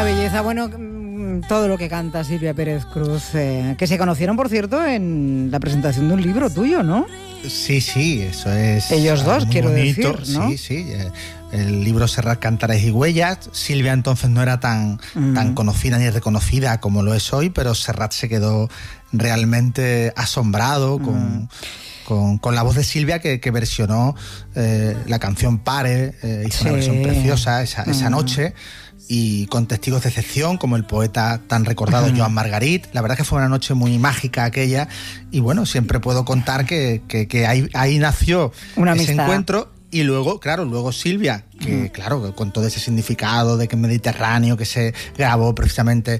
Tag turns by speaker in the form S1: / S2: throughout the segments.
S1: Una belleza, bueno, todo lo que canta Silvia Pérez Cruz, que se conocieron, por cierto, en la presentación de un libro tuyo, ¿no?
S2: Sí, eso es.
S1: Ellos dos, quiero
S2: bonito.
S1: decir, ¿no?
S2: Sí. El libro Serrat, Cantares y Huellas. Silvia entonces no era tan conocida ni reconocida como lo es hoy, pero Serrat se quedó realmente asombrado con la voz de Silvia que versionó la canción Pare, hizo una versión preciosa esa noche, y con testigos de excepción como el poeta tan recordado Joan Margarit. La verdad que fue una noche muy mágica aquella, y bueno, siempre puedo contar que ahí nació ese encuentro. Y luego Silvia, que claro, con todo ese significado de que Mediterráneo, que se grabó precisamente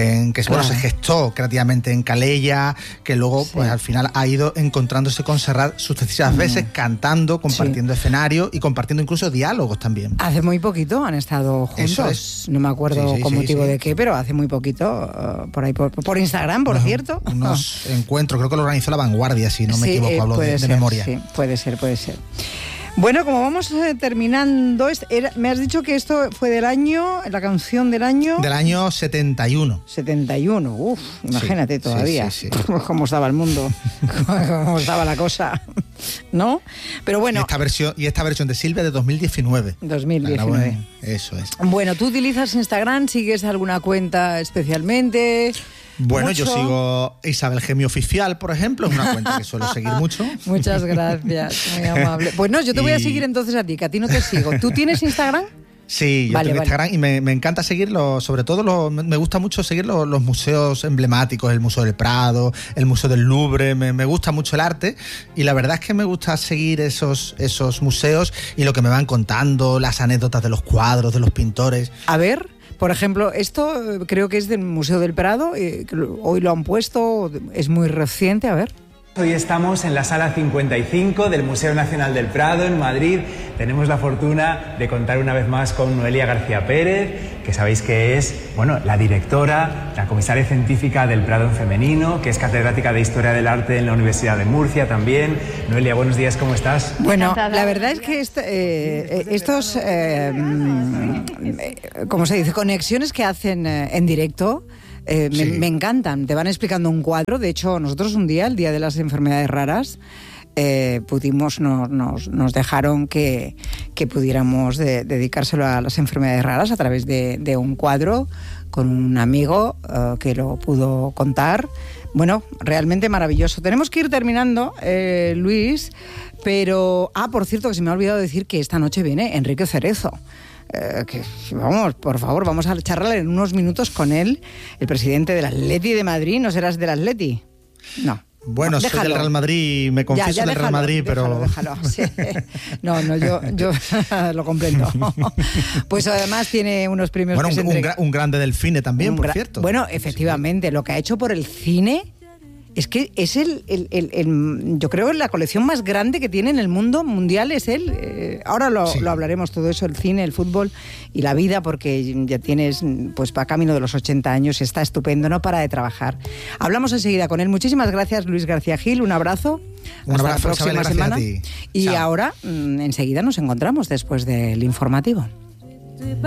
S2: se gestó creativamente en Calella, que luego pues al final ha ido encontrándose con Serrat sucesivas veces, cantando, compartiendo escenario y compartiendo incluso diálogos también.
S1: Hace muy poquito han estado juntos, no me acuerdo con motivo de qué, pero hace muy poquito, por ahí por Instagram, por cierto.
S2: Unos encuentros, creo que lo organizó La Vanguardia, si no me equivoco, hablo de memoria.
S1: Sí, puede ser. Bueno, como vamos terminando, me has dicho que esto fue la canción del año...
S2: Del año 71.
S1: 71, imagínate todavía cómo estaba el mundo, cómo estaba la cosa, ¿no? Pero bueno...
S2: Y esta versión de Silvia de 2019.
S1: 2019.
S2: Eso es.
S1: Bueno, ¿tú utilizas Instagram? ¿Sigues alguna cuenta especialmente...?
S2: Bueno, yo sigo Isabel Gemio Oficial, por ejemplo, es una cuenta que suelo seguir mucho.
S1: Muchas gracias, muy amable. Pues no, yo te voy a seguir entonces a ti, que a ti no te sigo. ¿Tú tienes Instagram?
S2: Sí, yo tengo Instagram y me encanta seguirlo, sobre todo me gusta mucho seguir los museos emblemáticos, el Museo del Prado, el Museo del Louvre, me gusta mucho el arte, y la verdad es que me gusta seguir esos museos y lo que me van contando, las anécdotas de los cuadros, de los pintores.
S1: A ver... Por ejemplo, esto creo que es del Museo del Prado, hoy lo han puesto, es muy reciente, a ver.
S3: Hoy estamos en la Sala 55 del Museo Nacional del Prado, en Madrid. Tenemos la fortuna de contar una vez más con Noelia García Pérez, que sabéis que es, la directora, la comisaria científica del Prado en femenino, que es catedrática de Historia del Arte en la Universidad de Murcia también. Noelia, buenos días, ¿cómo estás?
S1: Bueno, la verdad es que estos, ¿cómo se dice?, conexiones que hacen en directo... me encantan, te van explicando un cuadro. De hecho, nosotros un día, el día de las enfermedades raras, nos dejaron que pudiéramos dedicárselo a las enfermedades raras a través de un cuadro con un amigo que lo pudo contar. Bueno, realmente maravilloso. Tenemos que ir terminando, Luis, pero... por cierto, que se me ha olvidado decir que esta noche viene Enrique Cerezo. Por favor, vamos a charlar en unos minutos con él, el presidente del Atleti de Madrid. ¿No serás del Atleti? No.
S2: Bueno, soy del Real Madrid, me confieso del Real Madrid, pero...
S1: Déjalo. Sí. No, yo lo comprendo. Pues además tiene unos premios que
S2: un grande del cine también, por cierto.
S1: Bueno, efectivamente, lo que ha hecho por el cine... Es que es yo creo que la colección más grande que tiene en el mundo mundial es él. Ahora lo hablaremos todo eso, el cine, el fútbol y la vida, porque ya tienes, pues, para camino de los 80 años, está estupendo, no para de trabajar. Hablamos enseguida con él. Muchísimas gracias, Luis García Gil, un abrazo. Hasta la próxima semana. Y ahora, enseguida nos encontramos después del informativo.